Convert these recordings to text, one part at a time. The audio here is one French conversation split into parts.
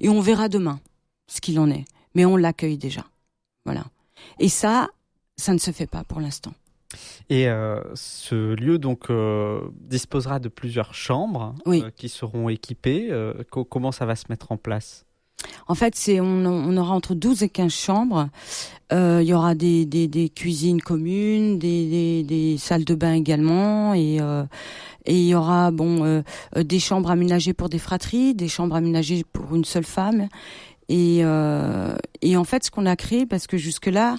Et on verra demain ce qu'il en est. Mais on l'accueille déjà. Voilà. Et ça ne se fait pas pour l'instant. Et ce lieu donc disposera de plusieurs chambres qui seront équipées. Comment ça va se mettre en place ? En fait, on aura entre 12 et 15 chambres. Il y aura des cuisines communes, des salles de bain également, et il y aura des chambres aménagées pour des fratries, des chambres aménagées pour une seule femme. Et en fait, ce qu'on a créé, parce que jusque-là,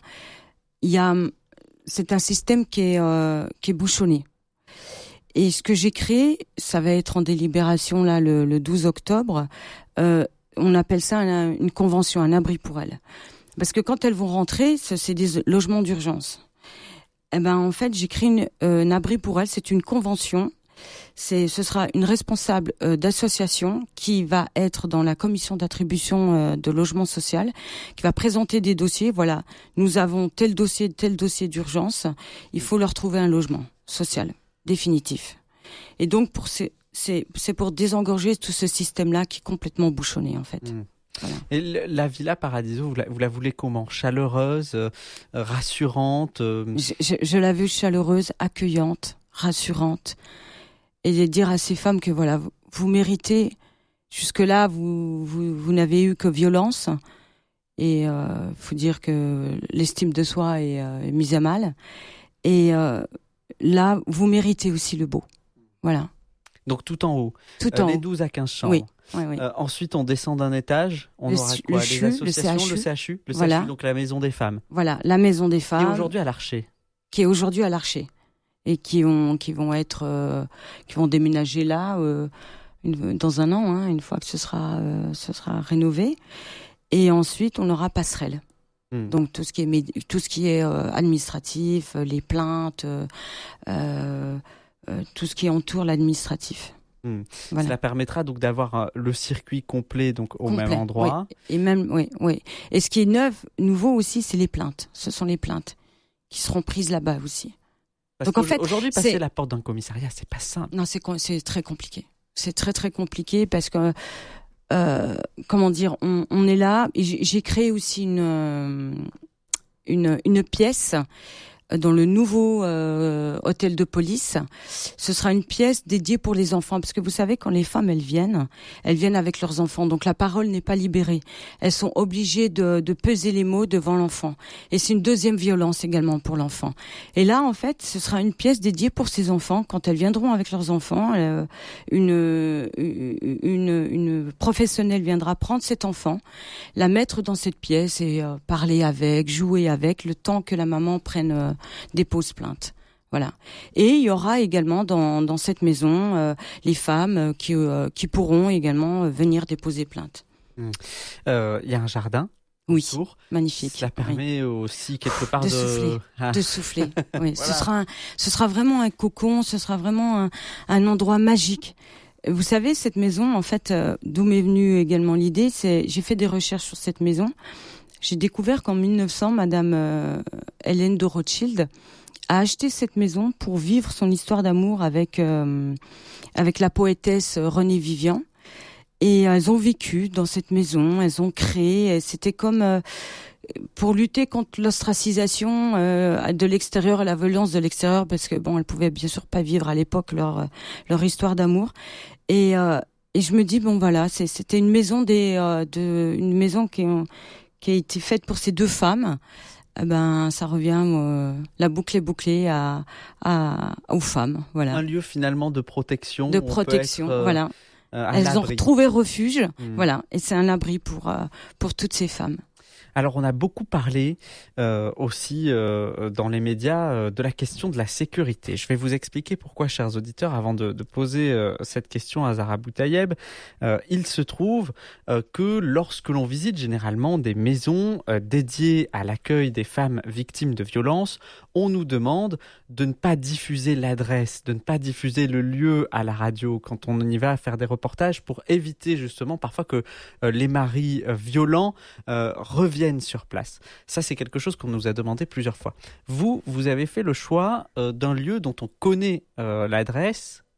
c'est un système qui est bouchonné. Et ce que j'ai créé, ça va être en délibération là le 12 octobre. On appelle ça une convention, un abri pour elles. Parce que quand elles vont rentrer, c'est des logements d'urgence. Eh ben en fait, j'ai créé un abri pour elles. C'est une convention. Ce sera une responsable d'association qui va être dans la commission d'attribution de logement social, qui va présenter des dossiers. Voilà, nous avons tel dossier d'urgence. Il faut leur trouver un logement social définitif. Et donc c'est pour désengorger tout ce système-là qui est complètement bouchonné en fait. Voilà. Et la Villa Paradiso, vous la voulez comment ? Chaleureuse, rassurante Je la veux chaleureuse, accueillante, rassurante. Et dire à ces femmes que voilà, vous méritez. Jusque-là, vous n'avez eu que violence. Et faut dire que l'estime de soi est mise à mal. Et là, vous méritez aussi le beau. Voilà. Donc tout en haut. Les 12 à 15 chambres. Oui. Ensuite, on descend d'un étage. On aura quoi ? Les associations, le CHU, voilà. Donc la maison des femmes. Voilà, la maison des femmes. Qui est aujourd'hui à l'Archer. Et qui vont déménager là dans un an, une fois que ce sera rénové. Et ensuite, on aura Passerelle. Donc tout ce qui est administratif, les plaintes, tout ce qui entoure l'administratif. Voilà. Cela permettra donc d'avoir le circuit complet donc au même endroit. Oui. Et même oui. Et ce qui est nouveau aussi, c'est les plaintes. Ce sont les plaintes qui seront prises là-bas aussi. Parce donc en fait, aujourd'hui, passer la porte d'un commissariat, c'est pas simple. Non, c'est très compliqué. C'est très très compliqué parce que comment dire, on est là. Et j'ai créé aussi une pièce dans le nouveau hôtel de police. Ce sera une pièce dédiée pour les enfants, parce que vous savez, quand les femmes elles viennent avec leurs enfants, donc la parole n'est pas libérée. Elles sont obligées de peser les mots devant l'enfant, et c'est une deuxième violence également pour l'enfant. Et là, en fait, ce sera une pièce dédiée pour ces enfants. Quand elles viendront avec leurs enfants, une professionnelle viendra prendre cet enfant, la mettre dans cette pièce et parler avec, jouer avec, le temps que la maman dépose plainte. Voilà. Et il y aura également dans cette maison les femmes qui pourront également venir déposer plainte. Il y a un jardin. Oui, autour. Magnifique. Ça permet aussi quelque part de souffler. Oui, voilà. Ce sera vraiment un cocon, ce sera vraiment un endroit magique. Vous savez, cette maison, en fait, d'où m'est venue également l'idée, j'ai fait des recherches sur cette maison. J'ai découvert qu'en 1900, Madame Hélène de Rothschild a acheté cette maison pour vivre son histoire d'amour avec la poétesse Renée Vivian. Et elles ont vécu dans cette maison, elles ont créé. C'était comme pour lutter contre l'ostracisation de l'extérieur et la violence de l'extérieur, parce que elles pouvaient bien sûr pas vivre à l'époque leur histoire d'amour. Et je me dis c'était une maison une maison qui a été faite pour ces deux femmes. Ça revient, la boucle est bouclée aux femmes. Voilà. Un lieu finalement de protection. Voilà. Elles ont retrouvé refuge. Voilà. Et c'est un abri pour toutes ces femmes. Alors, on a beaucoup parlé aussi dans les médias de la question de la sécurité. Je vais vous expliquer pourquoi, chers auditeurs, avant de poser cette question à Zahra Boutayeb. Il se trouve que lorsque l'on visite généralement des maisons dédiées à l'accueil des femmes victimes de violences, on nous demande de ne pas diffuser l'adresse, de ne pas diffuser le lieu à la radio quand on y va faire des reportages, pour éviter justement parfois que les maris violents reviennent sur place. Ça, c'est quelque chose qu'on nous a demandé plusieurs fois. Vous avez fait le choix d'un lieu dont on connaît l'adresse,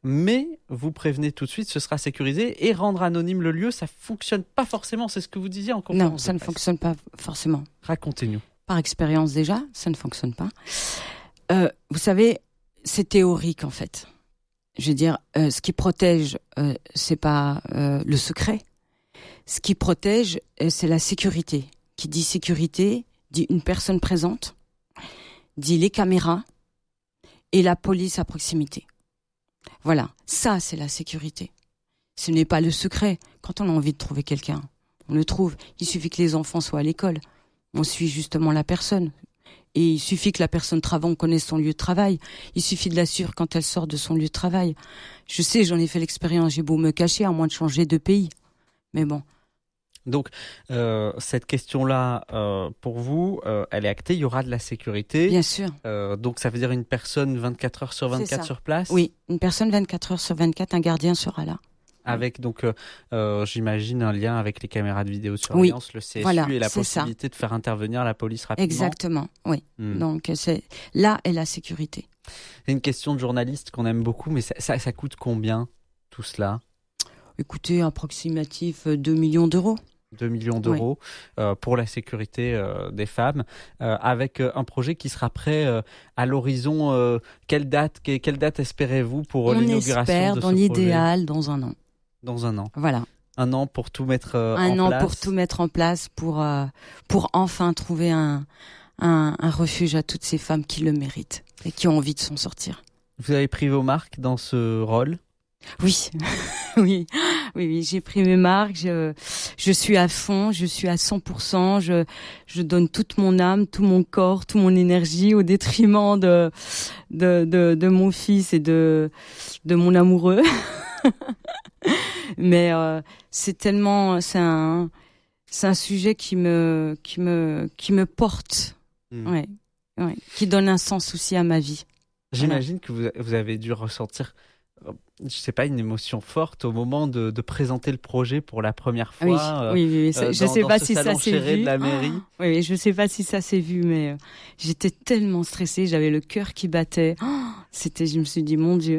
mais vous prévenez tout de suite, ce sera sécurisé, et rendre anonyme le lieu, ça fonctionne pas forcément, c'est ce que vous disiez en conférence. Non, ça ne fonctionne pas forcément. Racontez-nous. Par expérience déjà, ça ne fonctionne pas. Vous savez, c'est théorique en fait. Je veux dire, ce qui protège, c'est pas le secret. Ce qui protège, c'est la sécurité. Qui dit sécurité, dit une personne présente, dit les caméras et la police à proximité. Voilà, ça c'est la sécurité. Ce n'est pas le secret. Quand on a envie de trouver quelqu'un, on le trouve. Il suffit que les enfants soient à l'école. On suit justement la personne. Et il suffit que la personne travaille, on connaisse son lieu de travail. Il suffit de la suivre quand elle sort de son lieu de travail. Je sais, j'en ai fait l'expérience. J'ai beau me cacher, à moins de changer de pays. Mais bon. Donc, cette question-là, pour vous, elle est actée. Il y aura de la sécurité. Bien sûr. Donc, ça veut dire une personne 24 heures sur 24 sur place ? Oui, une personne 24 heures sur 24, un gardien sera là. Avec donc, j'imagine, un lien avec les caméras de vidéosurveillance, le CSU et la possibilité de faire intervenir la police rapidement. Exactement, oui. Donc, là est la sécurité. C'est une question de journaliste qu'on aime beaucoup, mais ça coûte combien, tout cela ? Écoutez, approximatif 2 millions d'euros. 2 millions d'euros pour la sécurité des femmes, avec un projet qui sera prêt à l'horizon. Quelle date espérez-vous pour l'inauguration de ce projet ? On espère, dans l'idéal, dans un an. Dans un an. Voilà. Un an pour tout mettre en place. Un an pour tout mettre en place, pour enfin trouver un refuge à toutes ces femmes qui le méritent et qui ont envie de s'en sortir. Vous avez pris vos marques dans ce rôle ? Oui, oui, j'ai pris mes marques, je suis à fond, je suis à 100%, je donne toute mon âme, tout mon corps, toute mon énergie au détriment de mon fils et de mon amoureux. Mais c'est un sujet qui me porte, ouais, qui donne un sens aussi à ma vie. J'imagine que vous avez dû ressentir, je sais pas, une émotion forte au moment de présenter le projet pour la première fois. Oui. Je sais pas si ça s'est vu. De la mairie. Oui, je sais pas si ça s'est vu, mais j'étais tellement stressée, j'avais le cœur qui battait. Je me suis dit, mon Dieu.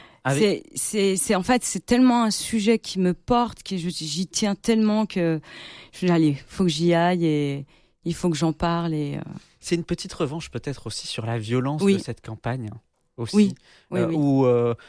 C'est en fait, c'est tellement un sujet qui me porte, que j'y tiens tellement que allez, faut que j'y aille et il faut que j'en parle C'est une petite revanche peut-être aussi sur la violence de cette campagne. Aussi, oui. Où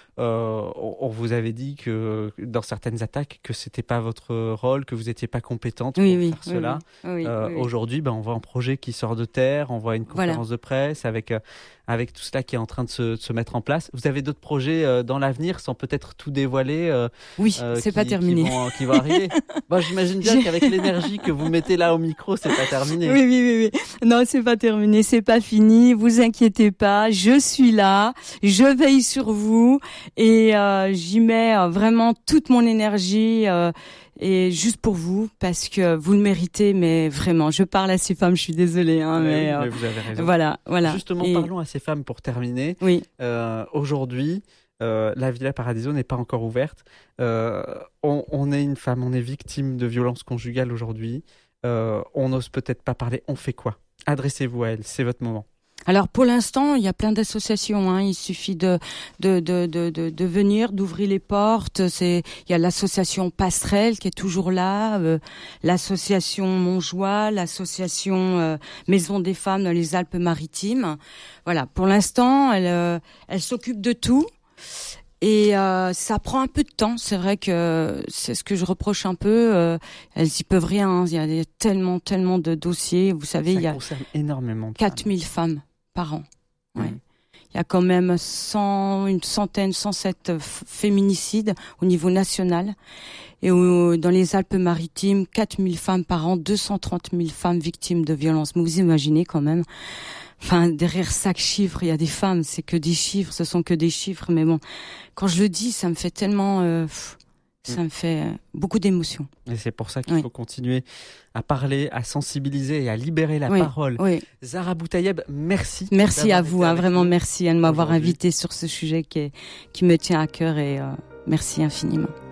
on vous avait dit que dans certaines attaques que c'était pas votre rôle, que vous n'étiez pas compétente pour faire cela. Aujourd'hui, on voit un projet qui sort de terre, on voit une conférence de presse avec tout cela qui est en train de se mettre en place. Vous avez d'autres projets dans l'avenir, sans peut-être tout dévoiler. Oui, c'est pas terminé. Qui vont arriver. J'imagine bien qu'avec l'énergie que vous mettez là au micro, c'est pas terminé. Oui. Non, c'est pas terminé, c'est pas fini. Vous inquiétez pas, je suis là, je veille sur vous et j'y mets vraiment toute mon énergie. Et juste pour vous, parce que vous le méritez, mais vraiment, je parle à ces femmes, je suis désolée, mais vous avez raison. Voilà. Justement, parlons à ces femmes pour terminer. Oui. Aujourd'hui, la Villa Paradiso n'est pas encore ouverte. On est une femme, on est victime de violences conjugales aujourd'hui. On n'ose peut-être pas parler. On fait quoi ? Adressez-vous à elle, c'est votre moment. Alors pour l'instant, il y a plein d'associations. Il suffit de venir, d'ouvrir les portes. Il y a l'association Passerelle qui est toujours là, l'association Montjoie, l'association Maison des femmes dans les Alpes-Maritimes. Voilà. Pour l'instant, elle s'occupe de tout. Et ça prend un peu de temps. C'est vrai que c'est ce que je reproche un peu. Elles y peuvent rien. Il y a tellement de dossiers. Vous savez, il y a concerne énormément de 4000 femmes par an. Ouais. Il y a quand même 107 féminicides au niveau national. Et dans les Alpes-Maritimes, 4000 femmes par an, 230 000 femmes victimes de violences. Mais vous imaginez quand même, derrière chaque chiffre, il y a des femmes, c'est que des chiffres, ce sont que des chiffres. Mais bon, quand je le dis, ça me fait tellement... ça me fait beaucoup d'émotions. Et c'est pour ça qu'il faut continuer à parler, à sensibiliser et à libérer la parole. Oui. Zahra Boutayeb, merci. Merci à vous, vraiment merci de m'avoir invité sur ce sujet qui me tient à cœur et merci infiniment.